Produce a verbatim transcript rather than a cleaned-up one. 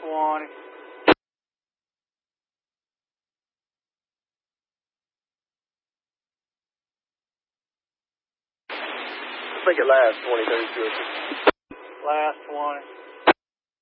twenty. I think it last twenty, thirty-two. Last twenty.